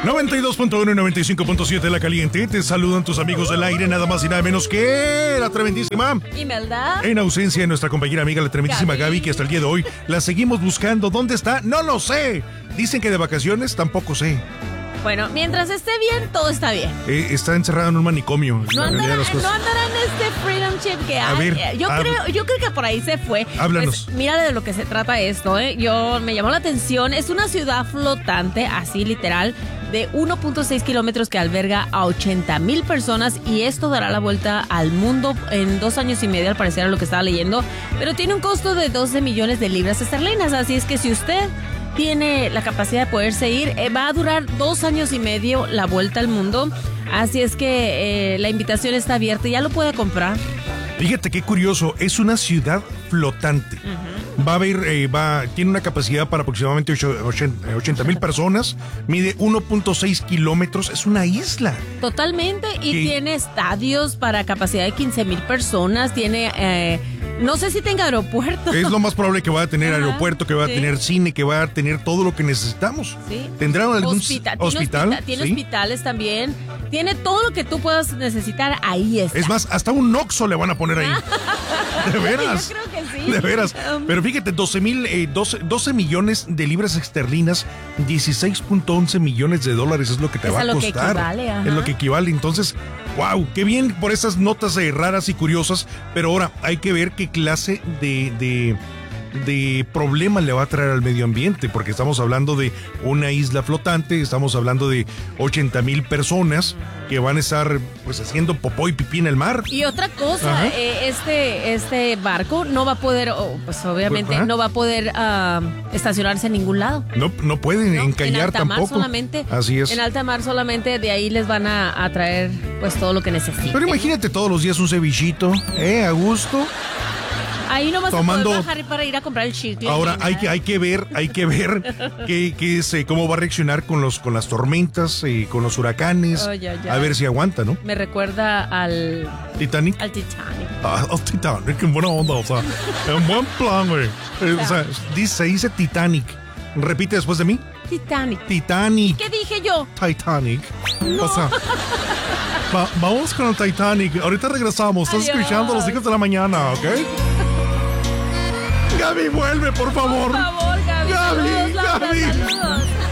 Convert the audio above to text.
92.1 y 95.7 La Caliente. Te saludan tus amigos del aire, nada más y nada menos que la tremendísima Imelda. En ausencia de nuestra compañera amiga, la tremendísima Gaby, que hasta el día de hoy la seguimos buscando. ¿Dónde está? No lo sé. Dicen que de vacaciones, tampoco sé. Bueno, mientras esté bien, todo está bien. Está encerrada en un manicomio. No andará en este Freedom Chip que hay. A ver, yo creo que por ahí se fue. Háblanos. Pues, mira de lo que se trata esto, ¿eh? Me llamó la atención. Es una ciudad flotante, así literal, de 1.6 kilómetros que alberga a 80,000 personas y esto dará la vuelta al mundo en 2 años y medio, al parecer, a lo que estaba leyendo. Pero tiene un costo de 12 millones de libras esterlinas, así es que si usted tiene la capacidad de poderse ir, va a durar 2 años y medio la vuelta al mundo, así es que la invitación está abierta, ya lo puede comprar. Fíjate qué curioso, es una ciudad flotante. Va a haber, tiene una capacidad para aproximadamente 80,000 personas, mide 1.6 kilómetros, es una isla. Totalmente, y tiene estadios para capacidad de 15,000 personas, tiene... no sé si tenga aeropuerto. Es lo más probable que va a tener aeropuerto, que va a tener cine, que va a tener todo lo que necesitamos. Sí. ¿Tendrán algún hospital? Tiene hospitales también. Tiene todo lo que tú puedas necesitar, ahí está. Es más, hasta un Oxxo le van a poner ahí. De veras. Yo creo que sí. De veras. Pero fíjate, 12 millones de libras esterlinas, 16.11 millones de dólares es lo que te va a costar. Es lo que equivale, ajá. Es lo que equivale. Entonces, wow, qué bien por esas notas raras y curiosas. Pero ahora hay que ver qué clase de problema le va a traer al medio ambiente, porque estamos hablando de una isla flotante, estamos hablando de 80,000 personas que van a estar pues haciendo popó y pipí en el mar. Y otra cosa, este barco no va a poder, pues obviamente no va a poder estacionarse en ningún lado. No pueden encallar tampoco. En alta mar solamente. Así es. En alta mar solamente, de ahí les van a traer pues todo lo que necesiten. Pero imagínate todos los días un cevichito, a gusto. Ahí no vas a poder bajar para ir a comprar el chicle. Ahora hay que ver cómo va a reaccionar con las tormentas, con los huracanes. A ver si aguanta, ¿no? Me recuerda al Titanic. Al Titanic. Al Titanic, en buena onda, o sea, en buen plan, güey. O sea, se dice Titanic. Repite después de mí. Titanic. ¿Qué dije yo? Titanic. No. O sea, vamos con el Titanic. Ahorita regresamos. Estás escuchando a los hijos de la mañana, ¿ok? Gaby, vuelve, por favor. Por favor, Gaby. Gaby.